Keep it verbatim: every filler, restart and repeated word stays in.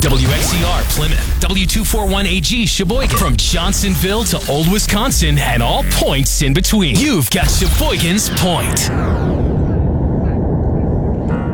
W X E R Plymouth, W two forty-one A G Sheboygan. From Johnsonville to Old Wisconsin and all points in between. You've got Sheboygan's Point.